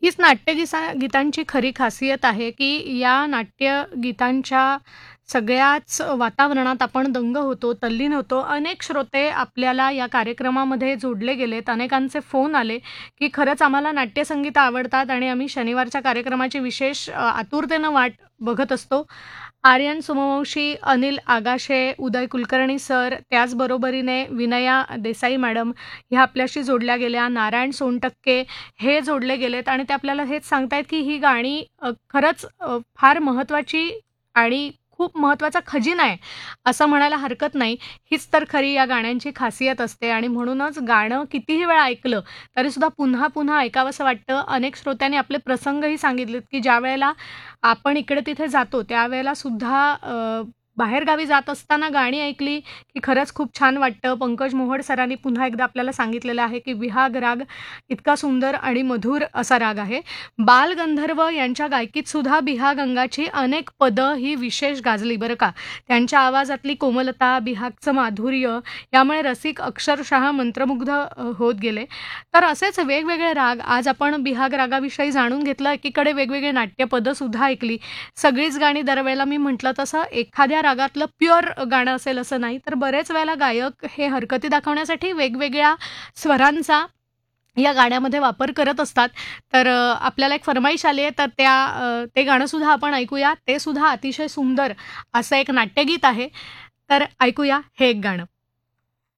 हीच गीतांची खरी खासियत आहे, की या नाट्यगीतांच्या सगळ्याच वातावरणात आपण दंग होतो, तल्लीन होतो. अनेक श्रोते आपल्याला या कार्यक्रमामध्ये जोडले गेलेत. अनेकांचे फोन आले, की खरंच आम्हाला नाट्यसंगीत आवडतात आणि आम्ही शनिवारच्या कार्यक्रमाची विशेष आतुरतेनं वाट बघत असतो. आर्यन सोमवंशी, अनिल आगाशे, उदय कुलकर्णी सर, त्याचबरोबरीने विनया देसाई मॅडम ह्या आपल्याशी जोडल्या गेल्या. नारायण सोनटक्के हे जोडले गेलेत आणि ते आपल्याला हेच सांगतायत, की ही गाणी खरंच फार महत्त्वाची आणि खूप महत्त्वाचा खजिना आहे, असं म्हणायला हरकत नाही. हीच तर खरी या गाण्यांची खासियत असते आणि म्हणूनच गाणं कितीही वेळा ऐकलं, तरीसुद्धा पुन्हा-पुन्हा ऐकावंसं वाटतं. अनेक श्रोत्यांनी आपले प्रसंगही सांगितलेत, की ज्यावेळेला आपण इकडे-तिथे जातो, त्यावेळेला सुद्धा बाहेरगावी जात असताना गाणी ऐकली, की खरंच खूप छान वाटतं. पंकज मोहोड सरांनी पुन्हा एकदा आपल्याला सांगितलेलं आहे, की विहाग राग इतका सुंदर आणि मधुर असा राग आहे. बालगंधर्व यांच्या गायकीत सुद्धा बिहाग अंगाची अनेक पदं ही विशेष गाजली बरं का. त्यांच्या आवाजातली कोमलता, बिहागचं माधुर्य यामुळे रसिक अक्षरशः मंत्रमुग्ध होत गेले. तर असेच वेगवेगळे राग आज आपण बिहाग रागाविषयी जाणून घेतलं. एकीकडे वेगवेगळे नाट्यपदं सुद्धा ऐकली. सगळीच गाणी दरवेळेला मी म्हटलं तसं एखाद्या रागातलं प्युअर गाणं असेल असं नाही, तर बरेच वेळेला गायक हे हरकती दाखवण्यासाठी वेगवेगळ्या स्वरांचा या गाण्यामध्ये वापर करत असतात. तर आपल्याला एक फर्माईश आली आहे, तर ते गाणंसुद्धा आपण ऐकूया. ते सुद्धा अतिशय सुंदर असं एक नाट्यगीत आहे. तर ऐकूया हे एक गाणं.